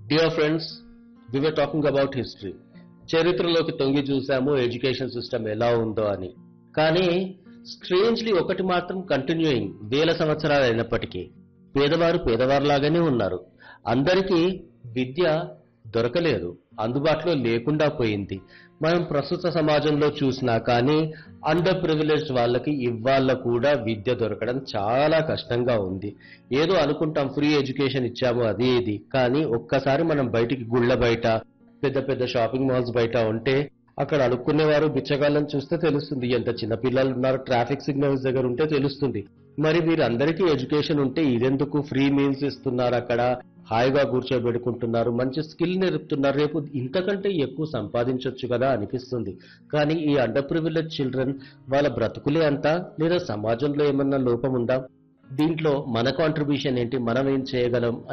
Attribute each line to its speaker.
Speaker 1: Dear friends, we were talking about history. చరిత్రలోకి తొంగి చూసాము education system ఎలా ఉందో అని. కానీ స్ట్రేంజ్లీ ఒకటి మాత్రం కంటిన్యూయింగ్ వేల సంవత్సరాలు అయినప్పటికీ పేదవారు పేదవారులాగానే ఉన్నారు. అందరికీ విద్య దొరకలేదు, అందుబాటులో లేకుండా పోయింది. మనం ప్రస్తుత సమాజంలో చూసినా కానీ అండర్ ప్రివిలేజ్డ్ వాళ్ళకి ఇవాళ కూడా విద్య దొరకడం చాలా కష్టంగా ఉంది. ఏదో అనుకుంటాం ఫ్రీ ఎడ్యుకేషన్ ఇచ్చాము అది ఇది, కానీ ఒక్కసారి మనం బయటికి గుళ్ళ బయట పెద్ద పెద్ద షాపింగ్ మాల్స్ బయట ఉంటే అక్కడ అడుక్కునేవారు బిచ్చగాళ్ళని చూస్తే తెలుస్తుంది. ఎంత చిన్నపిల్లలు ఉన్నారు ట్రాఫిక్ సిగ్నల్స్ దగ్గర ఉంటే తెలుస్తుంది. మరి వీరందరికీ ఎడ్యుకేషన్ ఉంటే ఇదెందుకు ఫ్రీ మీల్స్ ఇస్తున్నారు, అక్కడ హాయిగా కూర్చోబెట్టుకుంటున్నారు, మంచి స్కిల్ నేర్పుతున్నారు, రేపు ఇంతకంటే ఎక్కువ సంపాదించవచ్చు కదా అనిపిస్తుంది. కానీ ఈ అండర్ ప్రివిలేజ్ చిల్డ్రన్ వాళ్ళ బ్రతుకులే అంతా, లేదా సమాజంలో ఏమన్నా లోపం ఉందా? దీంట్లో మన కాంట్రిబ్యూషన్ ఏంటి, మనం ఏం చేయగలం